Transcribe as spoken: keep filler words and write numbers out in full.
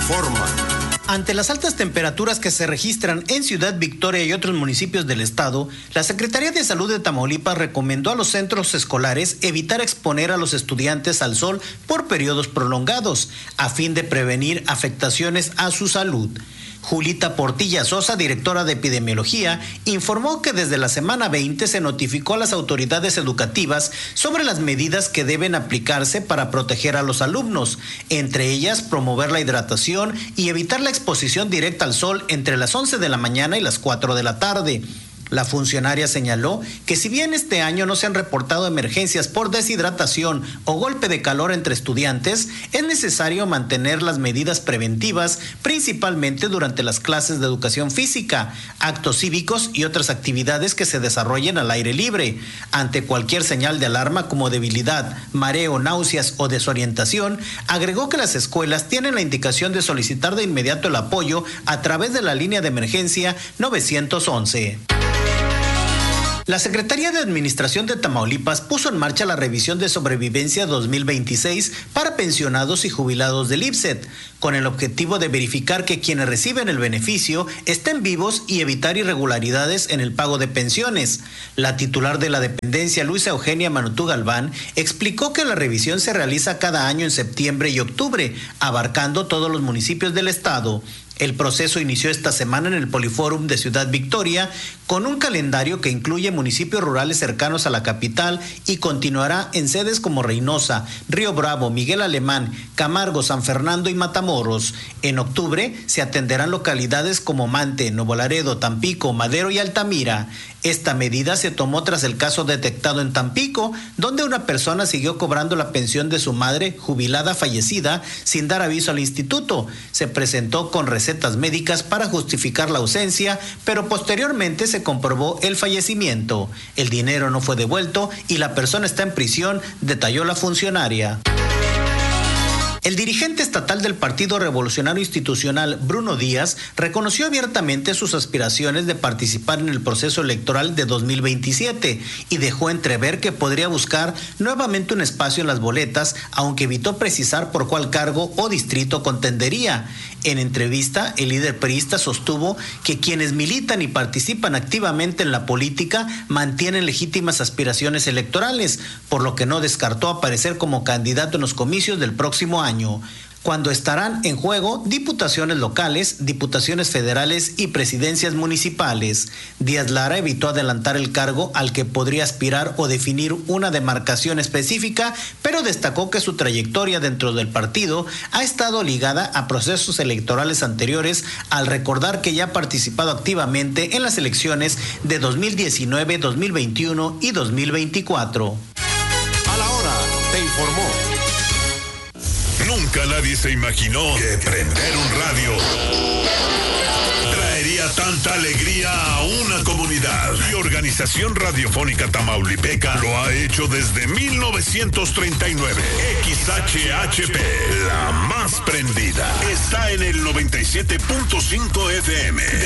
informa. Ante las altas temperaturas que se registran en Ciudad Victoria y otros municipios del estado, la Secretaría de Salud de Tamaulipas recomendó a los centros escolares evitar exponer a los estudiantes al sol por periodos prolongados, a fin de prevenir afectaciones a su salud. Julita Portilla Sosa, directora de epidemiología, informó que desde la semana veinte se notificó a las autoridades educativas sobre las medidas que deben aplicarse para proteger a los alumnos, entre ellas promover la hidratación y evitar la exposición directa al sol entre las once de la mañana y las cuatro de la tarde. La funcionaria señaló que si bien este año no se han reportado emergencias por deshidratación o golpe de calor entre estudiantes, es necesario mantener las medidas preventivas, principalmente durante las clases de educación física, actos cívicos y otras actividades que se desarrollen al aire libre. Ante cualquier señal de alarma como debilidad, mareo, náuseas o desorientación, agregó que las escuelas tienen la indicación de solicitar de inmediato el apoyo a través de la línea de emergencia nueve once. La Secretaría de Administración de Tamaulipas puso en marcha la revisión de sobrevivencia dos mil veintiséis para pensionados y jubilados del I P S S E T, con el objetivo de verificar que quienes reciben el beneficio estén vivos y evitar irregularidades en el pago de pensiones. La titular de la dependencia, Luisa Eugenia Manutú Galván, explicó que la revisión se realiza cada año en septiembre y octubre, abarcando todos los municipios del estado. El proceso inició esta semana en el Poliforum de Ciudad Victoria con un calendario que incluye municipios rurales cercanos a la capital y continuará en sedes como Reynosa, Río Bravo, Miguel Alemán, Camargo, San Fernando y Matamoros. En octubre se atenderán localidades como Mante, Nuevo Laredo, Tampico, Madero y Altamira. Esta medida se tomó tras el caso detectado en Tampico, donde una persona siguió cobrando la pensión de su madre, jubilada fallecida, sin dar aviso al instituto. Se presentó con recetas médicas para justificar la ausencia, pero posteriormente se comprobó el fallecimiento. El dinero no fue devuelto y la persona está en prisión, detalló la funcionaria. El dirigente estatal del Partido Revolucionario Institucional, Bruno Díaz, reconoció abiertamente sus aspiraciones de participar en el proceso electoral de dos mil veintisiete y dejó entrever que podría buscar nuevamente un espacio en las boletas, aunque evitó precisar por cuál cargo o distrito contendería. En entrevista, el líder priista sostuvo que quienes militan y participan activamente en la política mantienen legítimas aspiraciones electorales, por lo que no descartó aparecer como candidato en los comicios del próximo año, cuando estarán en juego diputaciones locales, diputaciones federales y presidencias municipales. Díaz Lara evitó adelantar el cargo al que podría aspirar o definir una demarcación específica, pero destacó que su trayectoria dentro del partido ha estado ligada a procesos electorales anteriores, al recordar que ya ha participado activamente en las elecciones de dos mil diecinueve, dos mil veintiuno y dos mil veinticuatro. A la hora, te informó. Nunca nadie se imaginó que prender un radio traería tanta alegría a una comunidad. Y Organización Radiofónica Tamaulipeca lo ha hecho desde mil novecientos treinta y nueve. X H H P, la más prendida, está en el noventa y siete punto cinco F M.